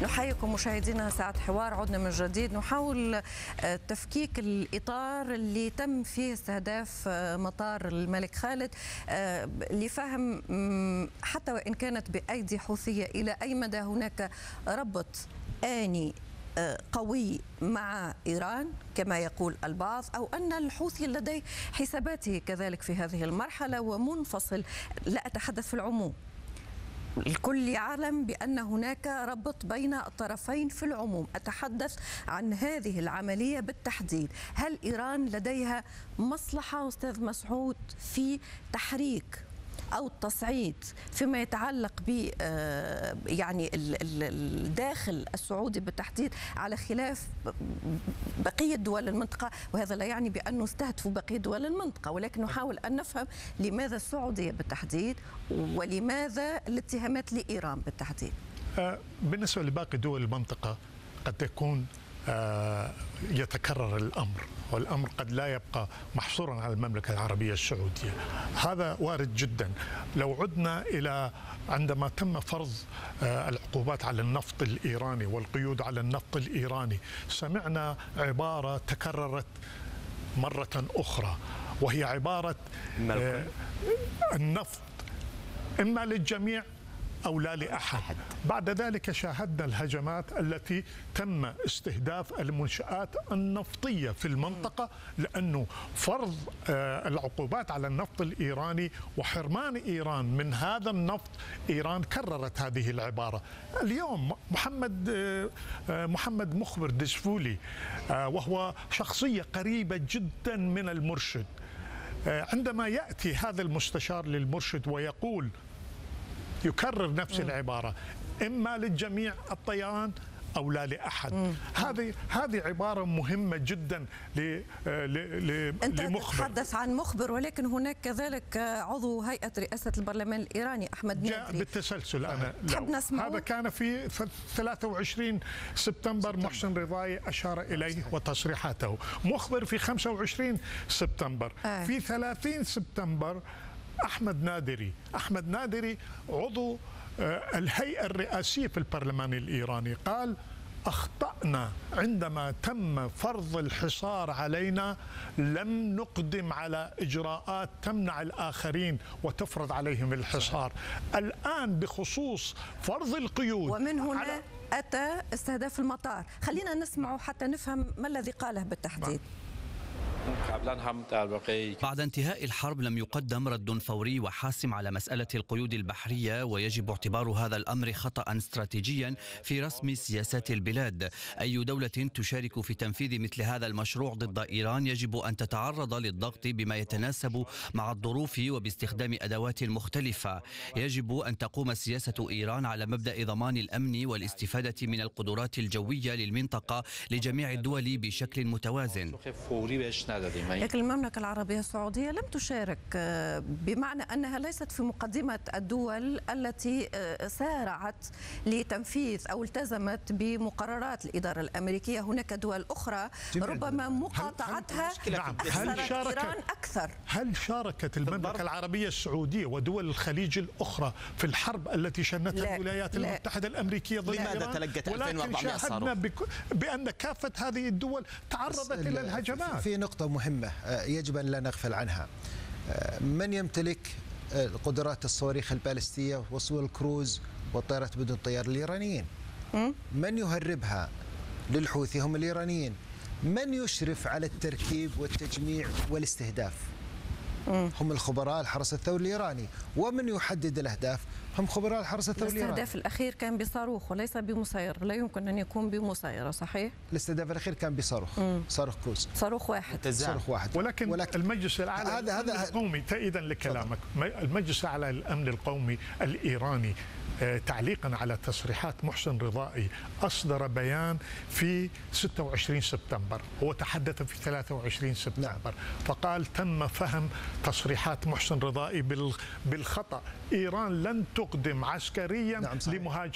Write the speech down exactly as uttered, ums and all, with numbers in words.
نحييكم مشاهدينا ساعة حوار، عدنا من جديد نحاول تفكيك الإطار اللي تم فيه استهداف مطار الملك خالد لفهم حتى وإن كانت بأيدي حوثية إلى أي مدى هناك ربط آني قوي مع إيران كما يقول البعض، أو أن الحوثي لديه حساباته كذلك في هذه المرحلة ومنفصل. لا أتحدث في العموم، الكل يعلم بأن هناك ربط بين الطرفين في العموم، أتحدث عن هذه العملية بالتحديد. هل إيران لديها مصلحة أستاذ مسعود في تحريك أو التصعيد فيما يتعلق ب يعني الداخل السعودي بالتحديد على خلاف بقية دول المنطقة؟ وهذا لا يعني بأنه استهدفوا بقية دول المنطقة، ولكن نحاول أن نفهم لماذا السعودية بالتحديد ولماذا الاتهامات لإيران بالتحديد. بالنسبة لباقي دول المنطقة قد تكون يتكرر الأمر، والأمر قد لا يبقى محصورا على المملكة العربية السعودية، هذا وارد جدا. لو عدنا إلى عندما تم فرض العقوبات على النفط الإيراني والقيود على النفط الإيراني، سمعنا عبارة تكررت مرة أخرى، وهي عبارة النفط إما للجميع أو لا لأحد. بعد ذلك شاهدنا الهجمات التي تم استهداف المنشآت النفطية في المنطقة، لأنه فرض العقوبات على النفط الإيراني وحرمان إيران من هذا النفط، إيران كررت هذه العبارة. اليوم محمد محمد مخبر دسفولي وهو شخصية قريبة جدا من المرشد، عندما يأتي هذا المستشار للمرشد ويقول يكرر نفس العبارة إما للجميع الطيران أو لا لأحد، هذه هذه عبارة مهمة جدا ل أنت تتحدث عن مخبر، ولكن هناك كذلك عضو هيئة رئاسة البرلمان الإيراني أحمد نادري جاء بالتسلسل. أنا هذا كان في ثلاثة وعشرين سبتمبر، محسن رضاي أشار إليه وتصريحاته، مخبر في خمسة وعشرين سبتمبر، آه. في ثلاثين سبتمبر أحمد نادري أحمد نادري عضو الهيئة الرئاسية في البرلمان الإيراني قال: أخطأنا عندما تم فرض الحصار علينا، لم نقدم على إجراءات تمنع الآخرين وتفرض عليهم الحصار. الآن بخصوص فرض القيود ومن هنا أتى استهداف المطار، خلينا نسمعه حتى نفهم ما الذي قاله بالتحديد. بعد انتهاء الحرب لم يقدم رد فوري وحاسم على مسألة القيود البحرية، ويجب اعتبار هذا الأمر خطأ استراتيجيا في رسم سياسات البلاد. أي دولة تشارك في تنفيذ مثل هذا المشروع ضد إيران يجب أن تتعرض للضغط بما يتناسب مع الظروف وباستخدام أدوات مختلفة. يجب أن تقوم سياسة إيران على مبدأ ضمان الأمن والاستفادة من القدرات الجوية للمنطقة لجميع الدول بشكل متوازن. لكن المملكة العربية السعودية لم تشارك، بمعنى أنها ليست في مقدمة الدول التي سارعت لتنفيذ أو التزمت بمقررات الإدارة الأمريكية. هناك دول أخرى ربما مقاطعتها هل شاركت إيران أكثر. هل شاركت المملكة العربية السعودية ودول الخليج الأخرى في الحرب التي شنتها الولايات المتحدة الأمريكية ضد إيران؟ لماذا تلقت ألفين وأربعمائة صاروخ؟ ولكن شاهدنا بأن كافة هذه الدول تعرضت إلى الهجمات. في نقطة مهمة يجب أن لا نغفل عنها: من يمتلك قدرات الصواريخ البالستية وصول الكروز والطائرات بدون طيار؟ الإيرانيين. من يهربها للحوثي هم الإيرانيين. من يشرف على التركيب والتجميع والاستهداف هم الخبراء الحرس الثوري الإيراني. ومن يحدد الأهداف هم خبراء الحرس الثوري الإيراني. الاستهداف الأخير كان بصاروخ وليس بمسير، لا يمكن أن يكون بمسيرة، صحيح؟ الاستهداف الأخير كان بصاروخ، مم. صاروخ كروز، صاروخ واحد صاروخ واحد. ولكن, ولكن المجلس الأعلى هذا هذا القومي، تأييدا لكلامك، المجلس الأعلى للأمن القومي الإيراني تعليقا على تصريحات محسن رضائي أصدر بيان في ستة وعشرين سبتمبر، هو تحدث في ثلاثة وعشرين سبتمبر، نعم. فقال: تم فهم تصريحات محسن رضائي بالخطأ، إيران لن تقدم عسكريا نعم لمهاجمة